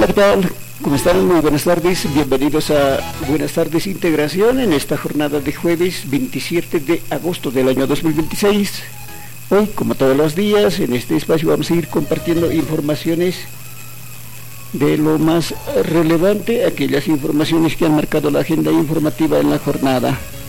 Hola, ¿qué tal? ¿Cómo están? Muy buenas tardes. Bienvenidos a Buenas tardes Integración en esta jornada de jueves 27 de agosto del año 2026. Hoy, como todos los días, en este espacio vamos a ir compartiendo informaciones de lo más relevante, aquellas informaciones que han marcado la agenda informativa en la jornada.